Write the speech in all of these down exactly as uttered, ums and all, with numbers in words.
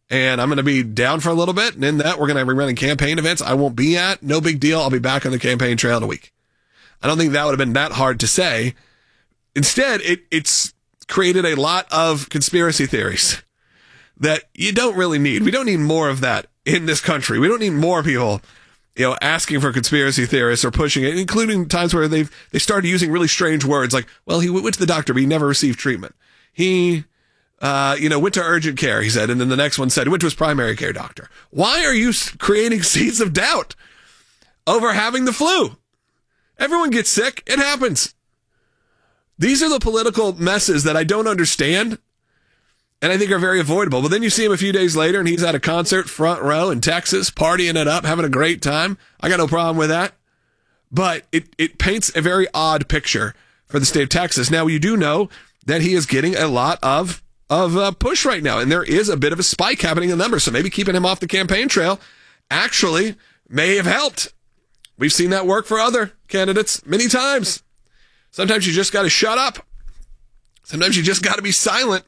and I'm going to be down for a little bit. And in that, we're going to be running campaign events I won't be at. No big deal. I'll be back on the campaign trail in a week. I don't think that would have been that hard to say. Instead, it, it's created a lot of conspiracy theories that you don't really need. We don't need more of that in this country. We don't need more people, you know, asking for conspiracy theorists or pushing it, including times where they've they started using really strange words like, well, he went to the doctor, but he never received treatment. He, uh, you know, went to urgent care, he said, and then the next one said he went to his primary care doctor. Why are you creating seeds of doubt over having the flu? Everyone gets sick. It happens. These are the political messes that I don't understand and I think are very avoidable. But then you see him a few days later and he's at a concert front row in Texas, partying it up, having a great time. I got no problem with that. But it, it paints a very odd picture for the state of Texas. Now, you do know that he is getting a lot of, of uh, push right now. And there is a bit of a spike happening in numbers. So maybe keeping him off the campaign trail actually may have helped. We've seen that work for other candidates many times. Sometimes you just got to shut up. Sometimes you just got to be silent.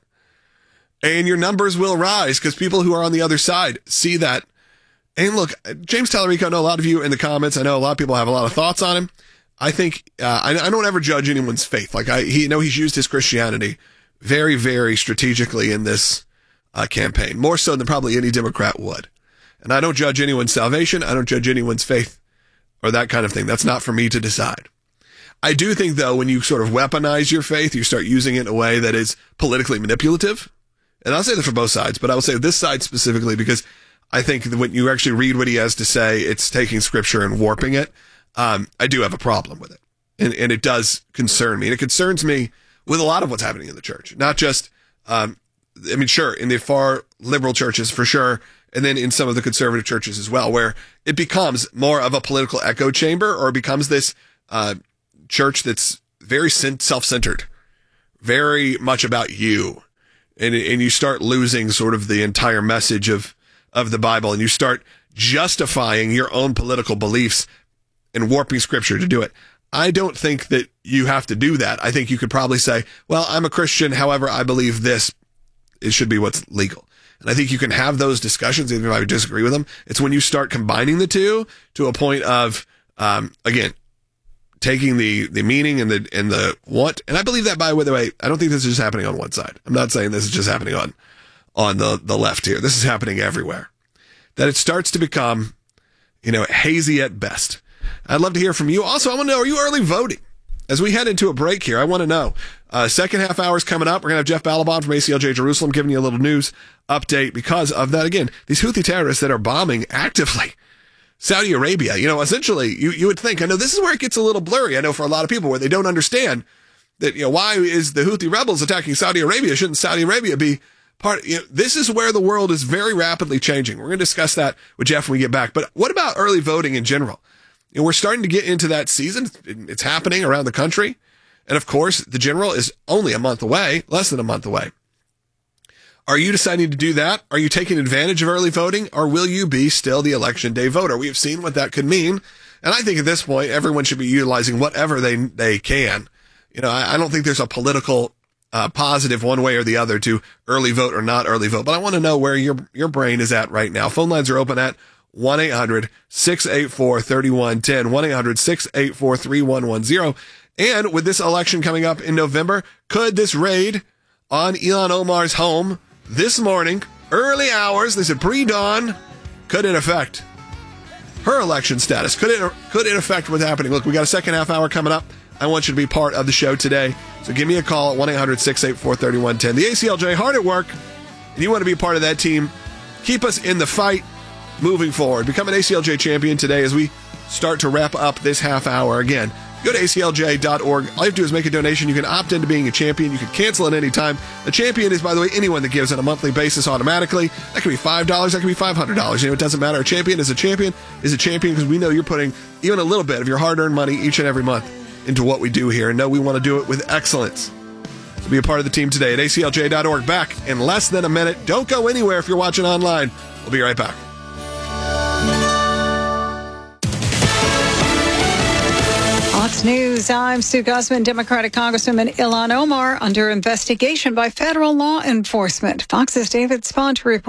And your numbers will rise because people who are on the other side see that. And look, James Tallarico, I know a lot of you in the comments. I know a lot of people have a lot of thoughts on him. I think, uh, I, I don't ever judge anyone's faith. Like I, he, you know, he's used his Christianity very, very strategically in this uh, campaign, more so than probably any Democrat would. And I don't judge anyone's salvation. I don't judge anyone's faith or that kind of thing. That's not for me to decide. I do think, though, when you sort of weaponize your faith, you start using it in a way that is politically manipulative. And I'll say that for both sides, but I will say this side specifically because I think that when you actually read what he has to say, it's taking scripture and warping it. Um, I do have a problem with it. And, and it does concern me. And it concerns me with a lot of what's happening in the church. Not just, um, I mean, sure, in the far liberal churches for sure, and then in some of the conservative churches as well, where it becomes more of a political echo chamber or becomes this uh, church that's very self-centered, very much about you. And, and you start losing sort of the entire message of, of the Bible, and you start justifying your own political beliefs and warping scripture to do it. I don't think that you have to do that. I think you could probably say, well, I'm a Christian. However, I believe this, it should be what's legal. And I think you can have those discussions, even if I disagree with them. It's when you start combining the two to a point of, um, again, taking the, the meaning and the, and the want. And I believe that, by the way, I don't think this is just happening on one side. I'm not saying this is just happening on, on the, the left here. This is happening everywhere. That it starts to become, you know, hazy at best. I'd love to hear from you. Also, I want to know, are you early voting? As we head into a break here, I want to know. Uh, second half hours coming up. We're going to have Jeff Balaban from A C L J Jerusalem giving you a little news update because of that. Again, these Houthi terrorists that are bombing actively Saudi Arabia. You know, essentially, you, you would think, I know this is where it gets a little blurry. I know for a lot of people where they don't understand that, you know, why is the Houthi rebels attacking Saudi Arabia? Shouldn't Saudi Arabia be part? You know, this is where the world is very rapidly changing. We're going to discuss that with Jeff when we get back. But what about early voting in general? You know, we're starting to get into that season. It's happening around the country. And of course, the general is only a month away, less than a month away. Are you deciding to do that? Are you taking advantage of early voting? Or will you be still the election day voter? We have seen what that could mean. And I think at this point, everyone should be utilizing whatever they they can. You know, I, I don't think there's a political uh, positive one way or the other to early vote or not early vote. But I want to know where your your brain is at right now. Phone lines are open at one eight hundred six eight four three one one zero, one eight hundred six eight four three one one zero. And with this election coming up in November, could this raid on Ilhan Omar's home this morning, early hours, they said pre-dawn, could it affect her election status? Could it could it affect what's happening? Look, we got a second half hour coming up. I want you to be part of the show today. So give me a call at one eight hundred six eight four three one one zero. The A C L J, hard at work, and you want to be a part of that team. Keep us in the fight moving forward. Become an A C L J champion today as we start to wrap up this half hour. Again, go to A C L J dot org. All you have to do is make a donation. You can opt into being a champion. You can cancel at any time. The champion is, by the way, anyone that gives on a monthly basis automatically. That could be five dollars. That could be five hundred dollars. You know, it doesn't matter. A champion is a champion is a champion because we know you're putting even a little bit of your hard-earned money each and every month into what we do here. And know we want to do it with excellence. So be a part of the team today at A C L J dot org. Back in less than a minute. Don't go anywhere if you're watching online. We'll be right back. Fox News, I'm Sue Guzman. Democratic Congresswoman Ilhan Omar under investigation by federal law enforcement. Fox's David Spahn to report.